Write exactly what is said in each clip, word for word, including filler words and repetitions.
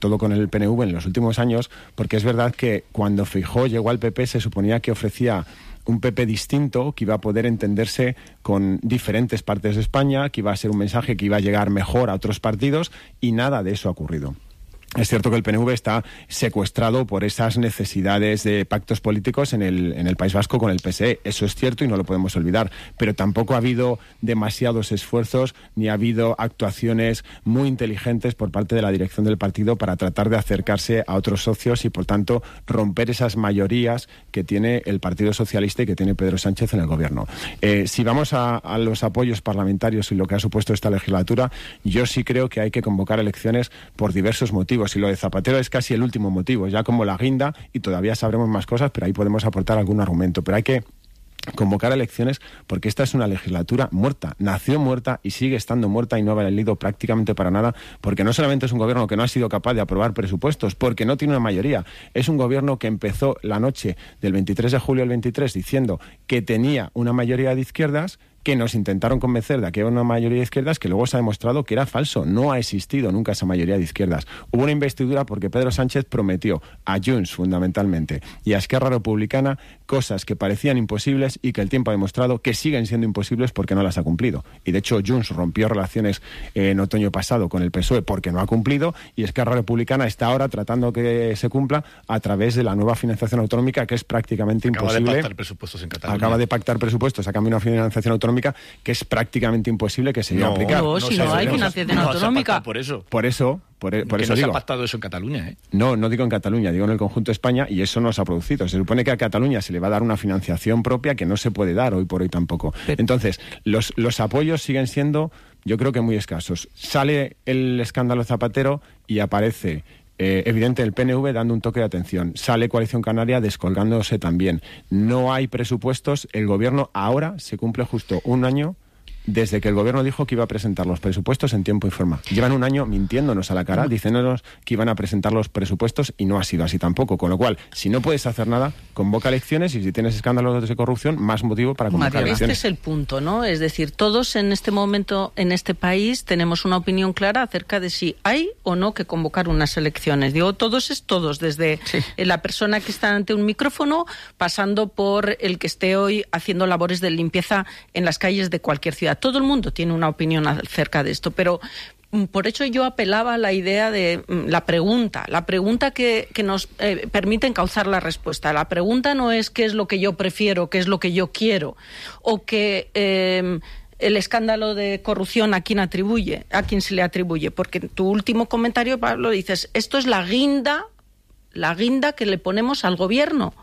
todo con el P N V en los últimos años, porque es verdad que cuando Feijóo llegó al P P se suponía que ofrecía un P P distinto, que iba a poder entenderse con diferentes partes de España, que iba a ser un mensaje que iba a llegar mejor a otros partidos, y nada de eso ha ocurrido. Es cierto que el P N V está secuestrado por esas necesidades de pactos políticos en el, en el País Vasco con el P S E. Eso es cierto y no lo podemos olvidar. Pero tampoco ha habido demasiados esfuerzos ni ha habido actuaciones muy inteligentes por parte de la dirección del partido para tratar de acercarse a otros socios y, por tanto, romper esas mayorías que tiene el Partido Socialista y que tiene Pedro Sánchez en el gobierno. Eh, si vamos a, a los apoyos parlamentarios y lo que ha supuesto esta legislatura, yo sí creo que hay que convocar elecciones por diversos motivos. Y lo de Zapatero es casi el último motivo, ya como la guinda, y todavía sabremos más cosas, pero ahí podemos aportar algún argumento. Pero hay que convocar elecciones porque esta es una legislatura muerta, nació muerta y sigue estando muerta y no ha valido prácticamente para nada, porque no solamente es un gobierno que no ha sido capaz de aprobar presupuestos, porque no tiene una mayoría, es un gobierno que empezó la noche del veintitrés de julio al veintitrés diciendo que tenía una mayoría de izquierdas, que nos intentaron convencer de que había una mayoría de izquierdas, que luego se ha demostrado que era falso. No ha existido nunca esa mayoría de izquierdas. Hubo una investidura porque Pedro Sánchez prometió a Junts, fundamentalmente, y a Esquerra Republicana cosas que parecían imposibles y que el tiempo ha demostrado que siguen siendo imposibles porque no las ha cumplido. Y de hecho Junts rompió relaciones eh, en otoño pasado con el P S O E porque no ha cumplido, y Esquerra Republicana está ahora tratando que se cumpla a través de la nueva financiación autonómica, que es prácticamente imposible. Acaba de pactar presupuestos en Cataluña. Acaba de pactar presupuestos, a cambio de una financiación autonómica que es prácticamente imposible que se llegue no, a aplicar. No, no si no, no hay financiación no, autonómica. Por eso. Por eso, por, por que eso no digo. se ha pactado eso en Cataluña, ¿eh? No, no digo en Cataluña, digo en el conjunto de España, y eso no se ha producido. Se supone que a Cataluña se le va a dar una financiación propia que no se puede dar hoy por hoy tampoco. Pero... Entonces, los, los apoyos siguen siendo, yo creo que muy escasos. Sale el escándalo Zapatero y aparece... Eh, evidente el P N V dando un toque de atención. Sale Coalición Canaria descolgándose también. No hay presupuestos. El gobierno ahora se cumple justo un año desde que el gobierno dijo que iba a presentar los presupuestos en tiempo y forma. Llevan un año mintiéndonos a la cara, diciéndonos que iban a presentar los presupuestos y no ha sido así tampoco. Con lo cual, si no puedes hacer nada, convoca elecciones, y si tienes escándalos de corrupción, más motivo para convocar Mario, elecciones. Este es el punto, ¿no? Es decir, todos en este momento, en este país, tenemos una opinión clara acerca de si hay o no que convocar unas elecciones. Digo, todos es todos, desde sí. la persona que está ante un micrófono, pasando por el que esté hoy haciendo labores de limpieza en las calles de cualquier ciudad. Todo el mundo tiene una opinión acerca de esto, pero por eso yo apelaba a la idea de la pregunta, la pregunta que, que nos eh, permite encauzar la respuesta. La pregunta no es qué es lo que yo prefiero, qué es lo que yo quiero, o que eh, el escándalo de corrupción a quién atribuye, a quién se le atribuye, porque en tu último comentario, Pablo, dices, esto es la guinda, la guinda que le ponemos al gobierno.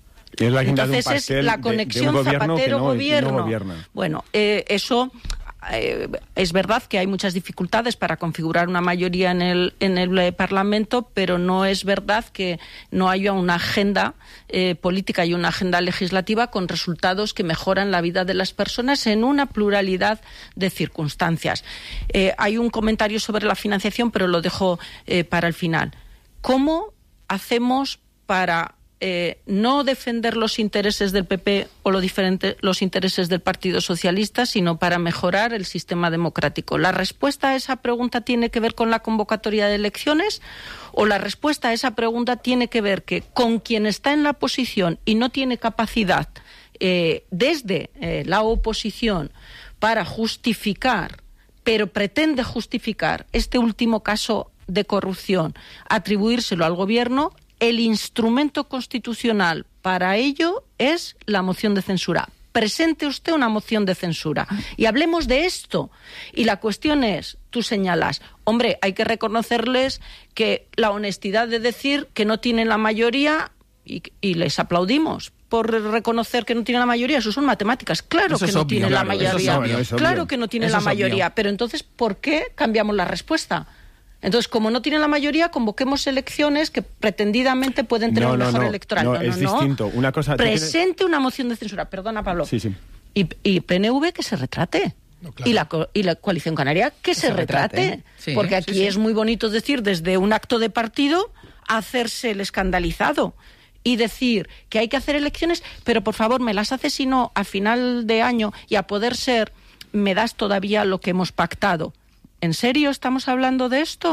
Es la guinda Entonces de un pastel es la conexión de, de un Zapatero-gobierno. No, no gobierna. Bueno, eh, eso eh, es verdad que hay muchas dificultades para configurar una mayoría en el, en el eh, Parlamento, pero no es verdad que no haya una agenda eh, política y una agenda legislativa con resultados que mejoran la vida de las personas en una pluralidad de circunstancias. Eh, hay un comentario sobre la financiación, pero lo dejo eh, para el final. ¿Cómo hacemos para Eh, no defender los intereses del P P o lo diferente, los intereses del Partido Socialista, sino para mejorar el sistema democrático? ¿La respuesta a esa pregunta tiene que ver con la convocatoria de elecciones, o la respuesta a esa pregunta tiene que ver que con quien está en la oposición y no tiene capacidad eh, desde eh, la oposición para justificar, pero pretende justificar este último caso de corrupción, atribuírselo al gobierno? El instrumento constitucional para ello es la moción de censura. Presente usted una moción de censura y hablemos de esto. Y la cuestión es, tú señalas, hombre, hay que reconocerles que la honestidad de decir que no tienen la mayoría, y, y les aplaudimos por reconocer que no tienen la mayoría. Eso son matemáticas. Claro eso que no tienen la mayoría. Claro que no tienen la mayoría. Pero entonces, ¿por qué cambiamos la respuesta? Entonces, como no tienen la mayoría, convoquemos elecciones que pretendidamente pueden tener no, un no, mejor no, electoral. No, no, no, es no. distinto. Una cosa, Presente tienes... una moción de censura. Perdona, Pablo. Sí, sí. Y, y P N V que se retrate. No, claro. y, la, y la Coalición Canaria que, que se, se retrate. retrate. Sí, porque aquí sí, sí. es muy bonito decir desde un acto de partido hacerse el escandalizado y decir que hay que hacer elecciones, pero por favor me las haces, si no, a final de año, y a poder ser, me das todavía lo que hemos pactado. ¿En serio estamos hablando de esto?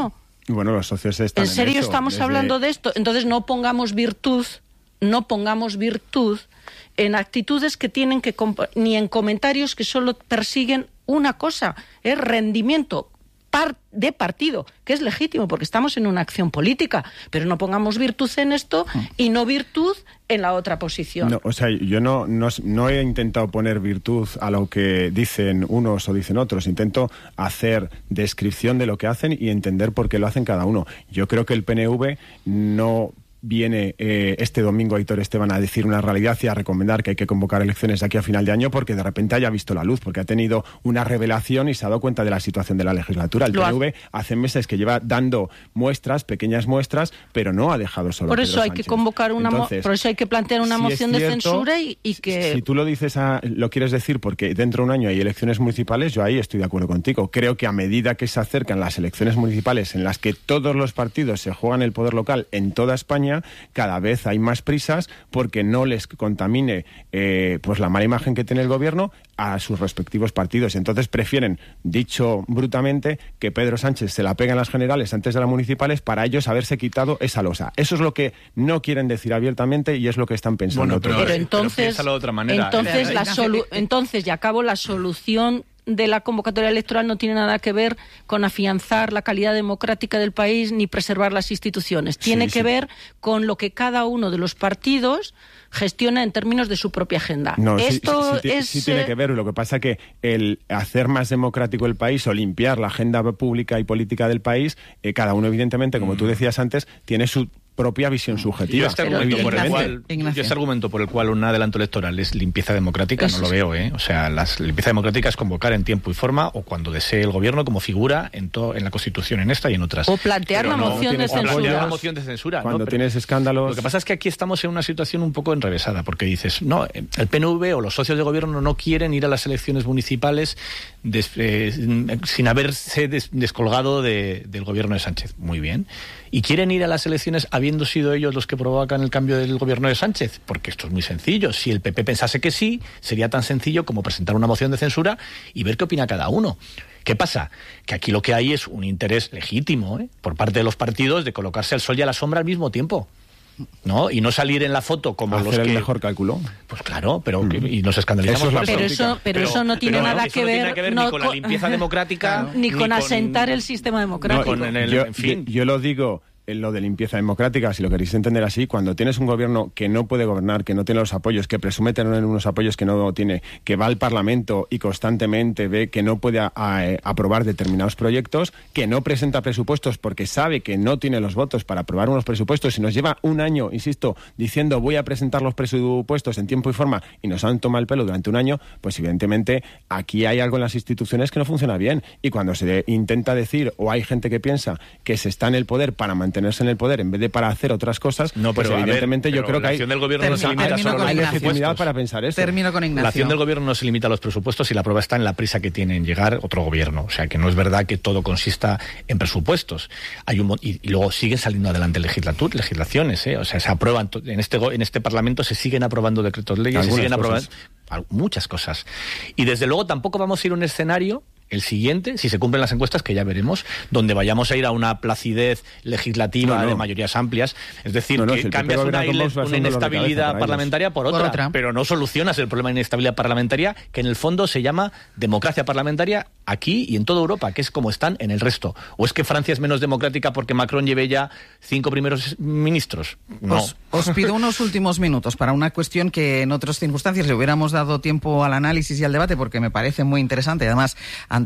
Bueno, los socios están ¿En serio en eso, estamos desde... hablando de esto? Entonces no pongamos virtud, no pongamos virtud en actitudes que tienen que... Comp- ni en comentarios que solo persiguen una cosa, es rendimiento par- de partido, que es legítimo porque estamos en una acción política, pero no pongamos virtud en esto y no virtud en la otra posición. No, o sea, yo no, no, no he intentado poner virtud a lo que dicen unos o dicen otros. Intento hacer descripción de lo que hacen y entender por qué lo hacen cada uno. Yo creo que el P N V no viene eh, este domingo Aitor Esteban a decir una realidad y a recomendar que hay que convocar elecciones de aquí a final de año porque de repente haya visto la luz, porque ha tenido una revelación y se ha dado cuenta de la situación de la legislatura. El P N V hace meses que lleva dando muestras, pequeñas muestras, pero no ha dejado solo por a eso Pedro hay Sánchez. que convocar una Entonces, mo- por eso hay que plantear una si moción es de cierto, censura y, y que si tú lo dices a, lo quieres decir porque dentro de un año hay elecciones municipales, yo ahí estoy de acuerdo contigo. Creo que a medida que se acercan las elecciones municipales en las que todos los partidos se juegan el poder local en toda España, cada vez hay más prisas porque no les contamine eh, pues la mala imagen que tiene el gobierno a sus respectivos partidos. Entonces prefieren, dicho brutamente, que Pedro Sánchez se la pegue en las generales antes de las municipales para ellos haberse quitado esa losa. Eso es lo que no quieren decir abiertamente y es lo que están pensando. Bueno, pero, pero pero entonces de otra manera. entonces Eh, la solu- entonces y acabo la solución de la convocatoria electoral no tiene nada que ver con afianzar la calidad democrática del país ni preservar las instituciones. Tiene Sí, que sí. ver con lo que cada uno de los partidos gestiona en términos de su propia agenda. No, sí- Esto sí, sí, es sí tiene eh, que ver. Lo que pasa que el hacer más democrático el país o limpiar la agenda pública y política del país, eh, cada uno evidentemente, como tú decías antes, tiene su propia visión subjetiva. Yo este, argumento por el evidentemente. cual, Ignacio. yo este argumento por el cual un adelanto electoral es limpieza democrática, Eso no lo sí. veo, ¿eh? O sea, la limpieza democrática es convocar en tiempo y forma o cuando desee el gobierno como figura en, to, en la Constitución, en esta y en otras. o plantear Pero una no moción de tienes O plantear censura. una moción de censura. Cuando ¿no? Pero tienes escándalos... lo que pasa es que aquí estamos en una situación un poco enrevesada, porque dices, no, el P N V o los socios de gobierno no quieren ir a las elecciones municipales des, eh, sin haberse des, descolgado de, del gobierno de Sánchez. Muy bien. Y quieren ir a las elecciones habiendo sido ellos los que provocan el cambio del gobierno de Sánchez, porque esto es muy sencillo. Si el P P pensase que sí, sería tan sencillo como presentar una moción de censura y ver qué opina cada uno. ¿Qué pasa? Que aquí lo que hay es un interés legítimo, ¿eh?, por parte de los partidos de colocarse al sol y a la sombra al mismo tiempo, ¿no? Y no salir en la foto como hacer los que... el mejor cálculo. Pues claro, pero que- y nos escandalizamos Eso es la por pero política. eso, pero eso no tiene pero nada eso que no ver, tiene que ver no ni con la con- limpieza democrática ni con con asentar el sistema democrático. con el- yo, en fin. yo- yo lo digo en lo de limpieza democrática, si lo queréis entender así, cuando tienes un gobierno que no puede gobernar, que no tiene los apoyos, que presume tener unos apoyos que no tiene, que va al Parlamento y constantemente ve que no puede a, a, aprobar determinados proyectos, que no presenta presupuestos porque sabe que no tiene los votos para aprobar unos presupuestos y nos lleva un año, insisto, diciendo voy a presentar los presupuestos en tiempo y forma y nos han tomado el pelo durante un año, pues evidentemente aquí hay algo en las instituciones que no funciona bien y cuando se intenta decir o hay gente que piensa que se está en el poder para mantener tenerse en el poder en vez de para hacer otras cosas, No, pues pero, a ver, evidentemente yo pero creo que la hay, acción del gobierno no se Termino- limita termino solo a con hay los Ignacio. legitimidad presupuestos. para pensar eso. Termino con Ignacio. La acción del gobierno no se limita a los presupuestos y la prueba está en la prisa que tiene en llegar otro gobierno. O sea, que no es verdad que todo consista en presupuestos. Hay un, mo- y, y luego siguen saliendo adelante legislatur, legislaciones, ¿eh? O sea, se aprueban, to- en este, go- en este Parlamento se siguen aprobando decretos leyes, se Algunas siguen cosas. aprobando al- muchas cosas. Y desde luego tampoco vamos a ir a un escenario, el siguiente, si se cumplen las encuestas, que ya veremos, donde vayamos a ir a una placidez legislativa No, no. de mayorías amplias. Es decir, No, no, que si el P P cambias gobierna una, con ile- Vox va a ser una un dolor de cabeza inestabilidad para parlamentaria por Por otra, otra. pero no solucionas el problema de inestabilidad parlamentaria, que en el fondo se llama democracia parlamentaria aquí y en toda Europa, que es como están en el resto. ¿O es que Francia es menos democrática porque Macron lleve ya cinco primeros ministros? No. Os, os pido unos últimos minutos para una cuestión que en otras circunstancias le hubiéramos dado tiempo al análisis y al debate porque me parece muy interesante. Además,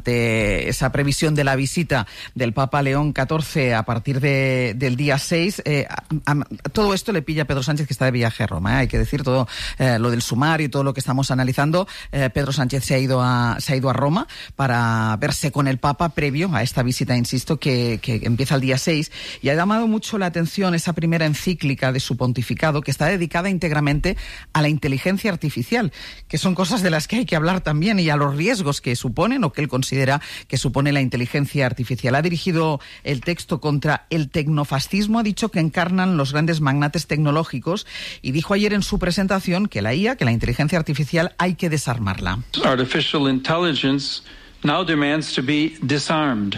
ante esa previsión de la visita del Papa León catorce a partir de, del día seis, eh, a, a, todo esto le pilla a Pedro Sánchez, que está de viaje a Roma. ¿eh? Hay que decir todo eh, lo del sumario y todo lo que estamos analizando. Eh, Pedro Sánchez se ha ido a, se ha ido a Roma para verse con el Papa previo a esta visita, insisto, que, que empieza el día seis. Y ha llamado mucho la atención esa primera encíclica de su pontificado, que está dedicada íntegramente a la inteligencia artificial, que son cosas de las que hay que hablar también, y a los riesgos que suponen o que él considera que supone la inteligencia artificial. Ha dirigido el texto contra el tecnofascismo, ha dicho que encarnan los grandes magnates tecnológicos, y dijo ayer en su presentación que la I A, que la inteligencia artificial, hay que desarmarla. Artificial intelligence now demands to be disarmed.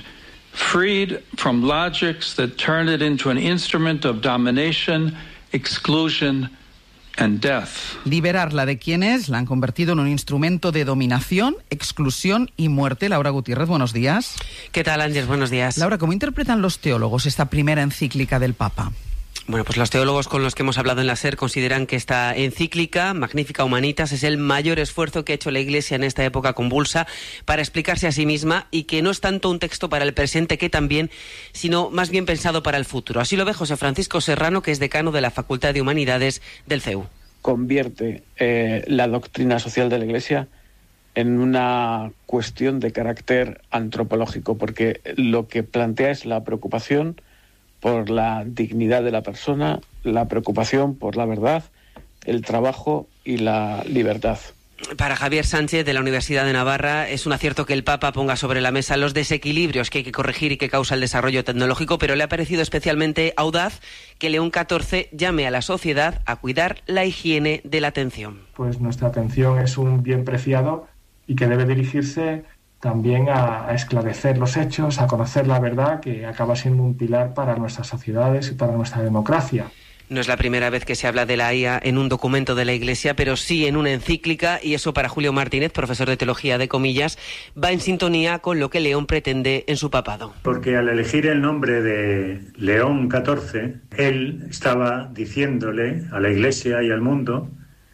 freed from logics that turn it into an instrument of domination, exclusion and death. Liberarla de quién es, la han convertido en un instrumento de dominación, exclusión y muerte. Laura Gutiérrez, buenos días. ¿Qué tal, Ángel? Buenos días. Laura, ¿cómo interpretan los teólogos esta primera encíclica del Papa? Bueno, pues los teólogos con los que hemos hablado en la SER consideran que esta encíclica, Magnificat Humanitas, es el mayor esfuerzo que ha hecho la Iglesia en esta época convulsa para explicarse a sí misma y que no es tanto un texto para el presente que también, sino más bien pensado para el futuro. Así lo ve José Francisco Serrano, que es decano de la Facultad de Humanidades del C E U. Convierte eh, la doctrina social de la Iglesia en una cuestión de carácter antropológico, porque lo que plantea es la preocupación por la dignidad de la persona, la preocupación por la verdad, el trabajo y la libertad. Para Javier Sánchez, de la Universidad de Navarra, es un acierto que el Papa ponga sobre la mesa los desequilibrios que hay que corregir y que causa el desarrollo tecnológico, pero le ha parecido especialmente audaz que León catorce llame a la sociedad a cuidar la higiene de la atención. Pues nuestra atención es un bien preciado y que debe dirigirse también a, a esclarecer los hechos, a conocer la verdad, que acaba siendo un pilar para nuestras sociedades y para nuestra democracia. No es la primera vez que se habla de la I A en un documento de la Iglesia, pero sí en una encíclica, y eso para Julio Martínez, profesor de Teología de Comillas, va en sintonía con lo que León pretende en su papado. Porque al elegir el nombre de León catorce, él estaba diciéndole a la Iglesia y al mundo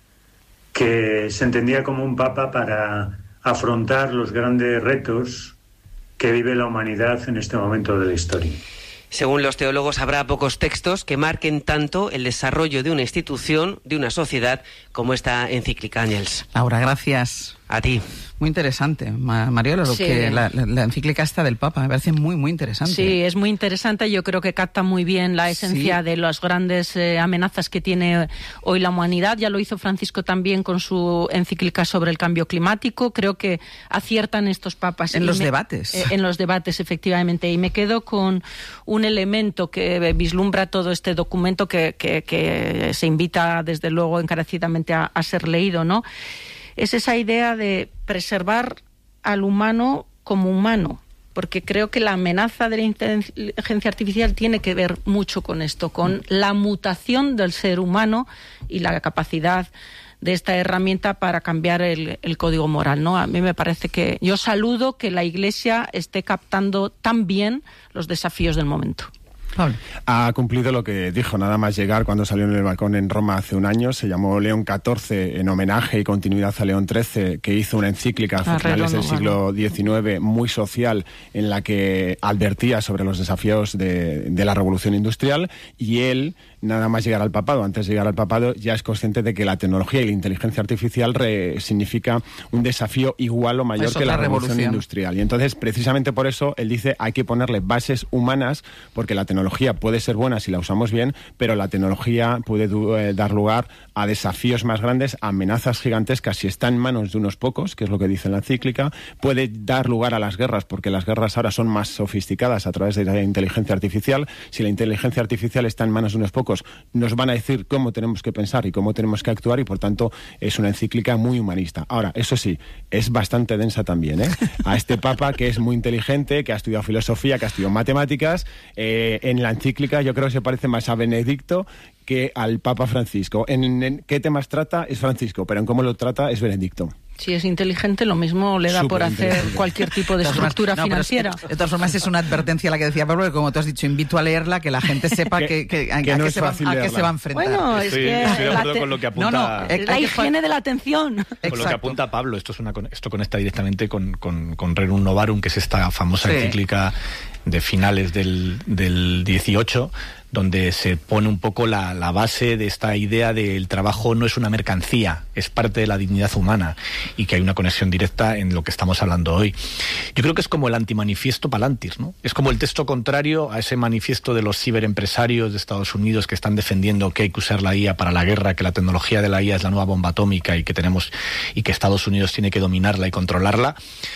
que se entendía como un papa para afrontar los grandes retos que vive la humanidad en este momento de la historia. Según los teólogos, habrá pocos textos que marquen tanto el desarrollo de una institución, de una sociedad, como esta encíclica, Ángels. Laura, gracias. A ti. Muy interesante, Mariola, lo sí. que la, la, la encíclica esta del Papa me parece muy, muy interesante. Sí, es muy interesante. Yo creo que capta muy bien la esencia sí. de las grandes eh, amenazas que tiene hoy la humanidad. Ya lo hizo Francisco también con su encíclica sobre el cambio climático. Creo que aciertan estos papas. En los me, debates. Eh, en los debates, efectivamente. Y me quedo con un elemento que vislumbra todo este documento que, que, que se invita, desde luego, encarecidamente a, a ser leído, ¿no? Es esa idea de preservar al humano como humano, porque creo que la amenaza de la inteligencia artificial tiene que ver mucho con esto, con la mutación del ser humano y la capacidad de esta herramienta para cambiar el, el código moral, ¿no? A mí me parece que yo saludo que la Iglesia esté captando tan bien los desafíos del momento. Pablo. Ha cumplido lo que dijo nada más llegar cuando salió en el balcón en Roma hace un año. Se llamó León catorce en homenaje y continuidad a León trece, que hizo una encíclica a finales del siglo diecinueve muy social, en la que advertía sobre los desafíos de, de la revolución industrial, y él, nada más llegar al papado, antes de llegar al papado, ya es consciente de que la tecnología y la inteligencia artificial re, significa un desafío igual o mayor que la revolución, revolución industrial. Y entonces, precisamente por eso, él dice hay que ponerle bases humanas, porque la tecnología puede ser buena si la usamos bien, pero la tecnología puede eh, dar lugar a desafíos más grandes, a amenazas gigantescas si está en manos de unos pocos, que es lo que dice la encíclica. Puede dar lugar a las guerras, porque las guerras ahora son más sofisticadas a través de la inteligencia artificial. Si la inteligencia artificial está en manos de unos pocos, nos van a decir cómo tenemos que pensar y cómo tenemos que actuar, y por tanto es una encíclica muy humanista. Ahora, eso sí, es bastante densa también, ¿eh? A este papa, que es muy inteligente, que ha estudiado filosofía, que ha estudiado matemáticas, eh, en la encíclica yo creo que se parece más a Benedicto que al Papa Francisco. En, en qué temas trata es Francisco, pero en cómo lo trata es Benedicto. Si es inteligente, lo mismo le da por hacer cualquier tipo de estructura no, financiera. Es, de todas formas, es una advertencia la que decía Pablo, que como tú has dicho, invito a leerla, que la gente sepa que, que, que, que, a, no qué se va, a qué se va a enfrentar. Bueno, estoy, es que estoy de acuerdo con lo que apunta... No, no, la higiene de la atención. Con Exacto. lo que apunta Pablo, esto, es una, esto conecta directamente con, con, con Rerum Novarum, que es esta famosa sí. encíclica de finales del, del dieciocho, donde se pone un poco la, la base de esta idea de el trabajo no es una mercancía, es parte de la dignidad humana, y que hay una conexión directa en lo que estamos hablando hoy. Yo creo que es como el antimanifiesto Palantir, ¿no? Es como el texto contrario a ese manifiesto de los ciberempresarios de Estados Unidos que están defendiendo que hay que usar la I A para la guerra, que la tecnología de la I A es la nueva bomba atómica y que tenemos y que Estados Unidos tiene que dominarla y controlarla.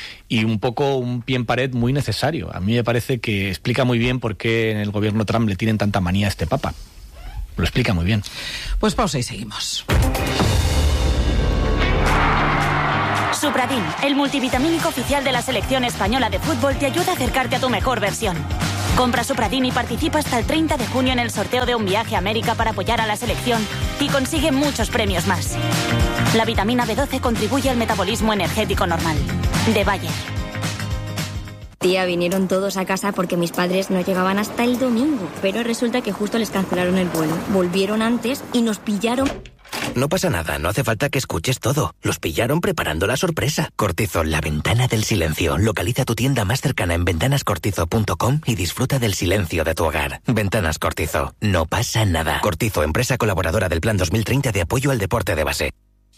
Y un poco un pie en pared muy necesario. A mí me parece que explica muy bien por qué en el gobierno Trump le tienen tanta manía a este papa. Lo explica muy bien. Pues pausa y seguimos. Supradin, el multivitamínico oficial de la selección española de fútbol, te ayuda a acercarte a tu mejor versión. Compra Supradin y participa hasta el treinta de junio en el sorteo de un viaje a América para apoyar a la selección y consigue muchos premios más. La vitamina B doce contribuye al metabolismo energético normal. De Bayer. Tía, vinieron todos a casa porque mis padres no llegaban hasta el domingo, pero resulta que justo les cancelaron el vuelo. Volvieron antes y nos pillaron... No pasa nada, no hace falta que escuches todo. Los pillaron preparando la sorpresa. Cortizo, la ventana del silencio. Localiza tu tienda más cercana en ventanas cortizo punto com y disfruta del silencio de tu hogar. Ventanas Cortizo, no pasa nada. Cortizo, empresa colaboradora del Plan dos mil treinta de apoyo al deporte de base.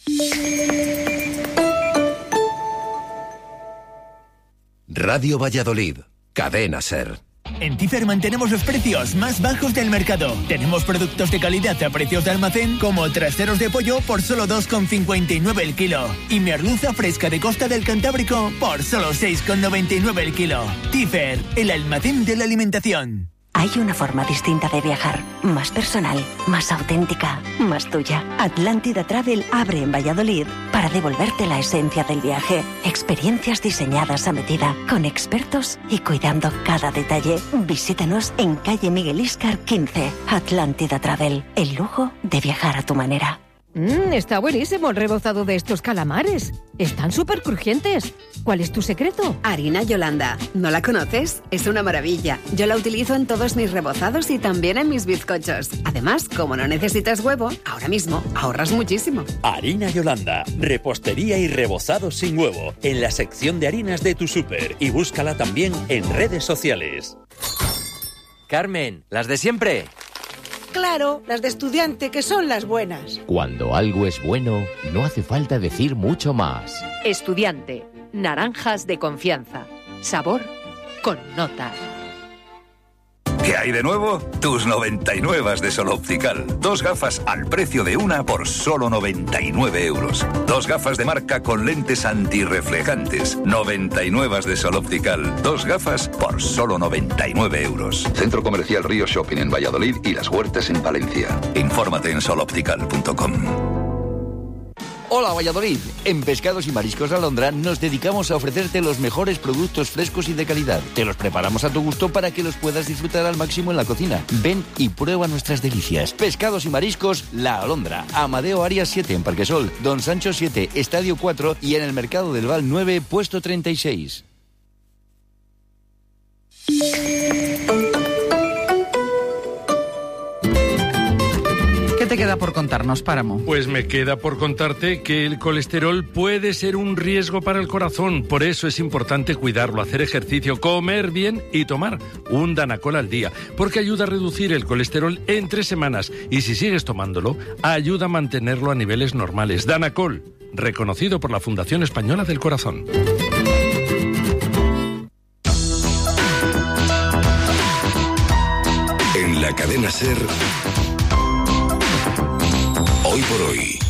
Radio Valladolid, Cadena SER. En Tifer mantenemos los precios más bajos del mercado. Tenemos productos de calidad a precios de almacén, como traseros de pollo por solo dos con cincuenta y nueve el kilo y merluza fresca de Costa del Cantábrico por solo seis con noventa y nueve el kilo. Tifer, el almacén de la alimentación. Hay una forma distinta de viajar, más personal, más auténtica, más tuya. Atlántida Travel abre en Valladolid para devolverte la esencia del viaje. Experiencias diseñadas a medida, con expertos y cuidando cada detalle. Visítanos en calle Miguel Íscar quince. Atlántida Travel, el lujo de viajar a tu manera. Mmm, está buenísimo el rebozado de estos calamares. Están súper crujientes. ¿Cuál es tu secreto? Harina Yolanda. ¿No la conoces? Es una maravilla. Yo la utilizo en todos mis rebozados y también en mis bizcochos. Además, como no necesitas huevo, ahora mismo ahorras muchísimo. Harina Yolanda. Repostería y rebozados sin huevo. En la sección de harinas de tu súper. Y búscala también en redes sociales. Carmen, ¿las de siempre? Claro, las de estudiante, que son las buenas. Cuando algo es bueno, no hace falta decir mucho más. Estudiante, naranjas de confianza. Sabor con nota. ¿Qué hay de nuevo? Tus noventa y nueve de Sol Optical. Dos gafas al precio de una por solo noventa y nueve euros. Dos gafas de marca con lentes antirreflejantes. noventa y nueve de Sol Optical. Dos gafas por solo noventa y nueve euros. Centro Comercial Río Shopping en Valladolid y Las Huertas en Palencia. Infórmate en sol optical punto com. Hola Valladolid, en Pescados y Mariscos Alondra nos dedicamos a ofrecerte los mejores productos frescos y de calidad. Te los preparamos a tu gusto para que los puedas disfrutar al máximo en la cocina. Ven y prueba nuestras delicias. Pescados y Mariscos La Alondra, Amadeo Arias siete en Parquesol, Don Sancho siete, Estadio cuatro y en el Mercado del Val nueve, puesto treinta y seis. ¿Qué te queda por contarnos, Páramo? Pues me queda por contarte que el colesterol puede ser un riesgo para el corazón. Por eso es importante cuidarlo, hacer ejercicio, comer bien y tomar un Danacol al día. Porque ayuda a reducir el colesterol en tres semanas. Y si sigues tomándolo, ayuda a mantenerlo a niveles normales. Danacol, reconocido por la Fundación Española del Corazón. En la cadena SER... Hoy por hoy.